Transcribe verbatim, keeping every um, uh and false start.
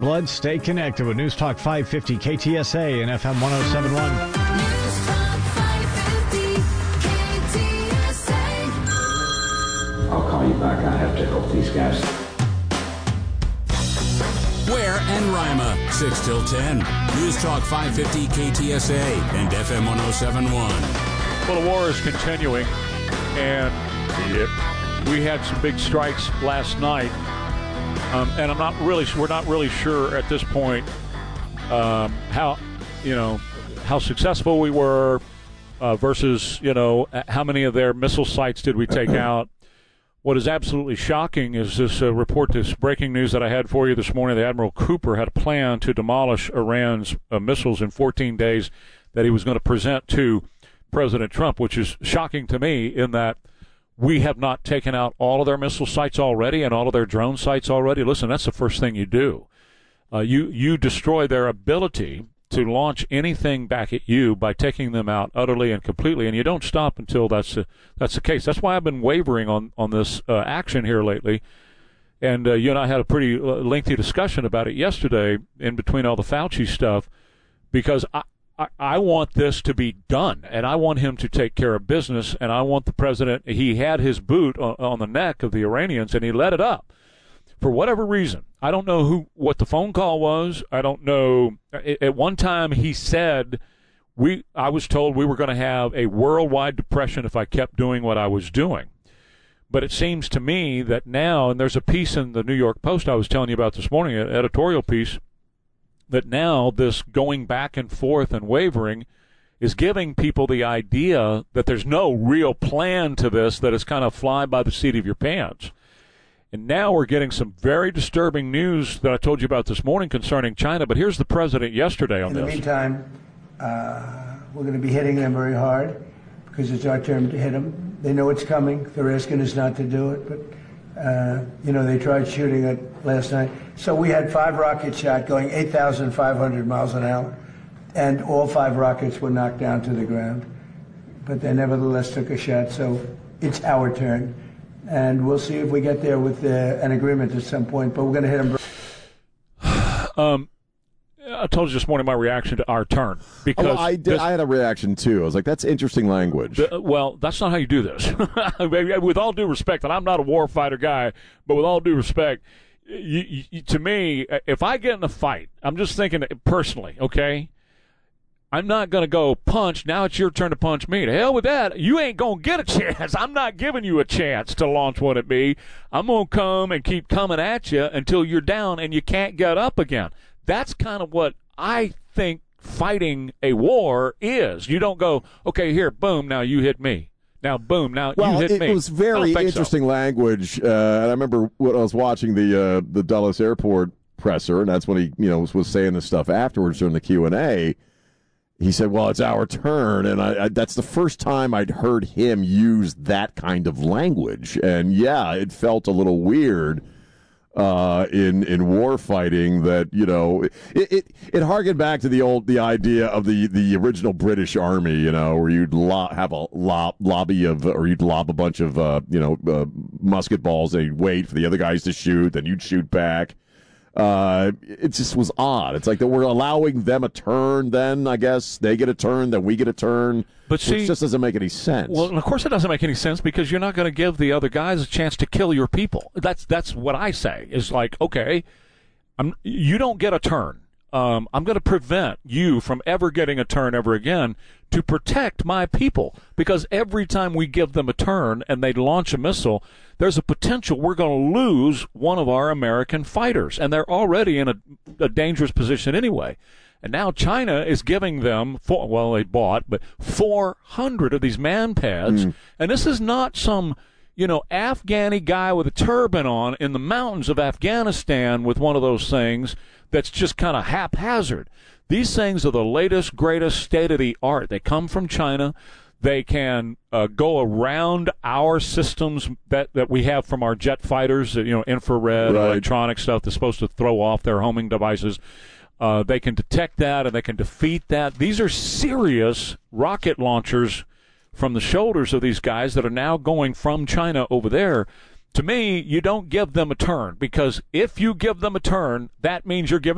blood, stay connected with News Talk five fifty K T S A and F M one oh seven point one. News Talk five fifty K T S A. I'll call you back. I have to help these guys. Ware and Rima, six till ten. News Talk five fifty K T S A and F M one oh seven point one. Well, the war is continuing, and yep. we had some big strikes last night. Um, and I'm not really, we're not really sure at this point um, how, you know, how successful we were uh, versus, you know, how many of their missile sites did we take out. What is absolutely shocking is this uh, report, this breaking news that I had for you this morning. The Admiral Cooper had a plan to demolish Iran's uh, missiles in fourteen days that he was going to present to President Trump, which is shocking to me in that we have not taken out all of their missile sites already and all of their drone sites already. Listen, that's the first thing you do. Uh, you, you destroy their ability to launch anything back at you by taking them out utterly and completely, and you don't stop until that's a, that's the case. That's why I've been wavering on, on this uh, action here lately. And uh, you and I had a pretty uh, lengthy discussion about it yesterday in between all the Fauci stuff, because I, I, I want this to be done, and I want him to take care of business, and I want the president, he had his boot on, on the neck of the Iranians, and he let it up. For whatever reason, I don't know who what the phone call was. I don't know. At one time, he said, "We." I was told we were going to have a worldwide depression if I kept doing what I was doing. But it seems to me that now, and there's a piece in the New York Post I was telling you about this morning, an editorial piece, that now this going back and forth and wavering is giving people the idea that there's no real plan to this, that it's kind of fly by the seat of your pants. And now we're getting some very disturbing news that I told you about this morning concerning China. But here's the president yesterday on this. In the meantime, uh, we're going to be hitting them very hard because it's our turn to hit them. They know it's coming. They're asking us not to do it. But, uh, you know, they tried shooting it last night. So we had five rockets shot going eight thousand five hundred miles an hour. And all five rockets were knocked down to the ground. But they nevertheless took a shot. So it's our turn. And we'll see if we get there with uh, an agreement at some point, but we're going to hit them. um, I told you this morning my reaction to our turn. Because oh, well, I, did, this, I had a reaction, too. I was like, that's interesting language. The, well, that's not how you do this. With all due respect, and I'm not a war fighter guy, but with all due respect, you, you, to me, if I get in a fight, I'm just thinking personally, okay? I'm not going to go punch. Now it's your turn to punch me. To hell with that. You ain't going to get a chance. I'm not giving you a chance to launch one at me. I'm going to come and keep coming at you until you're down and you can't get up again. That's kind of what I think fighting a war is. You don't go, okay, here, boom, now you hit me. Now, boom, now well, you hit it me. It was very interesting so. language. Uh, and I remember when I was watching the uh, the Dulles Airport presser, and that's when he you know was, was saying this stuff afterwards during the Q and A. He said, well, it's our turn, and I, I, that's the first time I'd heard him use that kind of language. And, yeah, it felt a little weird uh, in in war fighting that, you know, it, it, it harkened back to the old the idea of the, the original British Army, you know, where you'd lo- have a lo- lobby of, or you'd lob a bunch of, uh, you know, uh, musket balls, and you'd wait for the other guys to shoot, then you'd shoot back. Uh, it just was odd. It's like that we're allowing them a turn, then, I guess. They get a turn, then we get a turn. But see, which just doesn't make any sense. Well, of course it doesn't make any sense because you're not going to give the other guys a chance to kill your people. That's that's what I say. Is like, okay, I'm, you don't get a turn. Um, I'm going to prevent you from ever getting a turn ever again to protect my people. Because every time we give them a turn and they launch a missile, there's a potential we're going to lose one of our American fighters. And they're already in a, a dangerous position anyway. And now China is giving them, four, well, they bought, but four hundred of these man-pads. Mm. And this is not some, you know, Afghani guy with a turban on in the mountains of Afghanistan with one of those things that's just kind of haphazard. These things are the latest, greatest state-of-the-art. They come from China. They can uh, go around our systems that, that we have from our jet fighters, you know, infrared, right. electronic stuff that's supposed to throw off their homing devices. Uh, they can detect that, and they can defeat that. These are serious rocket launchers from the shoulders of these guys that are now going from China over there. To me, you don't give them a turn, because if you give them a turn, that means you're giving